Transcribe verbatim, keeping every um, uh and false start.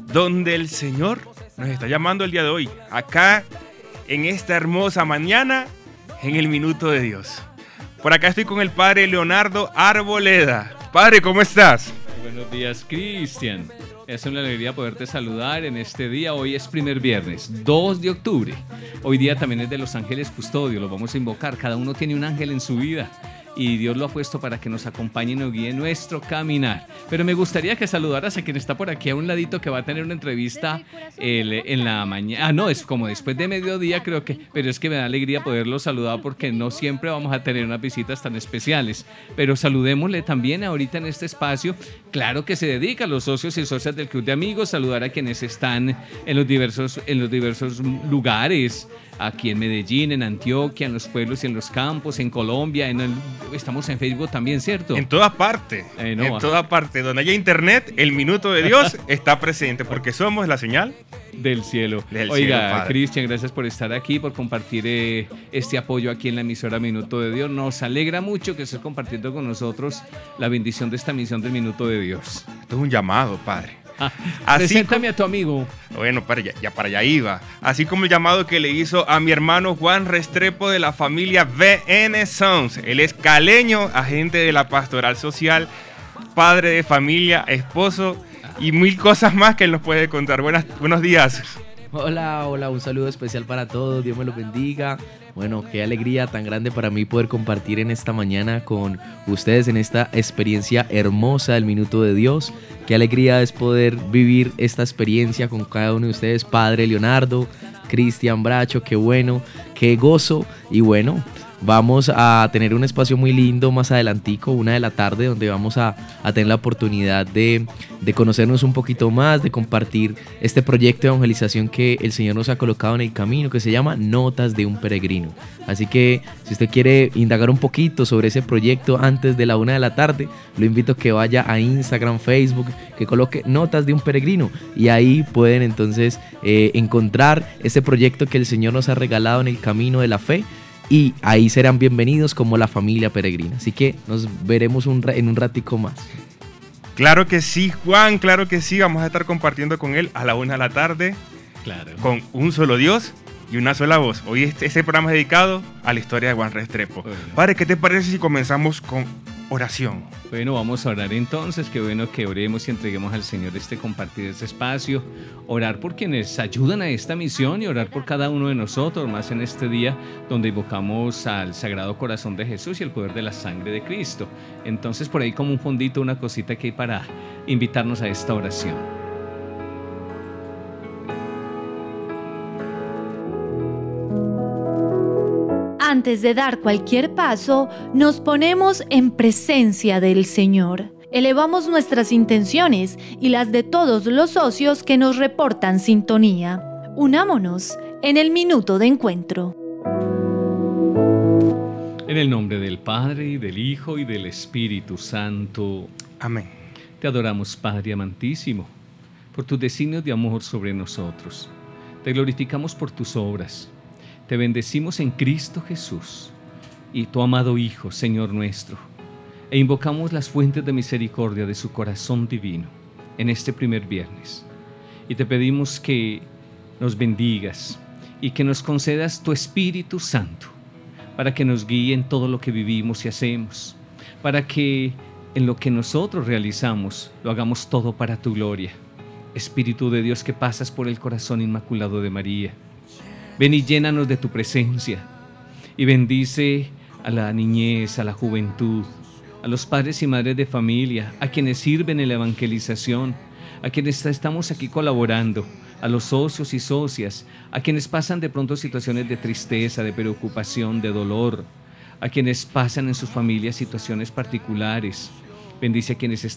donde el Señor nos está llamando el día de hoy, acá en esta hermosa mañana, en el Minuto de Dios. Por acá estoy con el Padre Leonardo Arboleda. Padre, ¿cómo estás? Buenos días, Cristian. Es una alegría poderte saludar en este día. Hoy es primer viernes, dos de octubre. Hoy día también es de los ángeles custodios, los vamos a invocar. Cada uno tiene un ángel en su vida y Dios lo ha puesto para que nos acompañe y nos guíe en nuestro caminar. Pero me gustaría que saludaras a quien está por aquí a un ladito, que va a tener una entrevista el, en la mañana. Ah, no, es como después de mediodía, creo que. Pero es que me da alegría poderlo saludar porque no siempre vamos a tener unas visitas tan especiales. Pero saludémosle también ahorita en este espacio. Claro que se dedica a los socios y socias del Club de Amigos, saludar a quienes están en los diversos, en los diversos lugares. Aquí en Medellín, en Antioquia, en los pueblos y en los campos, en Colombia, en el, estamos en Facebook también, ¿cierto? En toda parte, eh, no, en toda parte. Donde haya internet, el Minuto de Dios está presente, porque somos la señal del cielo. Del Oiga, Cristian, gracias por estar aquí, por compartir eh, este apoyo aquí en la emisora Minuto de Dios. Nos alegra mucho que estés compartiendo con nosotros la bendición de esta misión del Minuto de Dios. Esto es un llamado, Padre. Ah, preséntame como, a tu amigo. Bueno, para ya, ya para allá iba. Así como el llamado que le hizo a mi hermano Juan Restrepo de la familia V N Sons. Él es caleño, agente de la pastoral social, padre de familia, esposo y mil cosas más que él nos puede contar. Buenas, buenos días. Hola, hola, un saludo especial para todos, Dios me los bendiga. Bueno, qué alegría tan grande para mí poder compartir en esta mañana con ustedes en esta experiencia hermosa del Minuto de Dios. Qué alegría es poder vivir esta experiencia con cada uno de ustedes, Padre Leonardo, Cristian Bracho, qué bueno, qué gozo. Y bueno, vamos a tener un espacio muy lindo más adelantico, una de la tarde, donde vamos a, a tener la oportunidad de, de conocernos un poquito más, de compartir este proyecto de evangelización que el Señor nos ha colocado en el camino, que se llama Notas de un Peregrino. Así que si usted quiere indagar un poquito sobre ese proyecto antes de la una de la tarde, lo invito a que vaya a Instagram, Facebook, que coloque Notas de un Peregrino, y ahí pueden entonces eh, encontrar este proyecto que el Señor nos ha regalado en el camino de la fe. Y ahí serán bienvenidos como la familia peregrina. Así que nos veremos un, en un ratico más. Claro que sí, Juan, claro que sí. Vamos a estar compartiendo con él a la una de la tarde. Claro. Con un solo Dios y una sola voz. Hoy este, este programa es dedicado a la historia de Juan Restrepo. Bueno. Padre, ¿qué te parece si comenzamos con oración? Bueno, vamos a orar entonces. Qué bueno que oremos y entreguemos al Señor este compartir este espacio. Orar por quienes ayudan a esta misión y orar por cada uno de nosotros, más en este día donde invocamos al Sagrado Corazón de Jesús y el poder de la sangre de Cristo. Entonces, por ahí como un fondito, una cosita que hay para invitarnos a esta oración. Antes de dar cualquier paso, nos ponemos en presencia del Señor. Elevamos nuestras intenciones y las de todos los socios que nos reportan sintonía. Unámonos en el Minuto de Encuentro. En el nombre del Padre, y del Hijo, y del Espíritu Santo. Amén. Te adoramos, Padre amantísimo, por tus designios de amor sobre nosotros. Te glorificamos por tus obras. Te bendecimos en Cristo Jesús y tu amado Hijo, Señor nuestro, e invocamos las fuentes de misericordia de su corazón divino en este primer viernes. Y te pedimos que nos bendigas y que nos concedas tu Espíritu Santo para que nos guíe en todo lo que vivimos y hacemos, para que en lo que nosotros realizamos lo hagamos todo para tu gloria. Espíritu de Dios que pasas por el corazón inmaculado de María, ven y llénanos de tu presencia y bendice a la niñez, a la juventud, a los padres y madres de familia, a quienes sirven en la evangelización, a quienes estamos aquí colaborando, a los socios y socias, a quienes pasan de pronto situaciones de tristeza, de preocupación, de dolor, a quienes pasan en sus familias situaciones particulares. Bendice a quienes están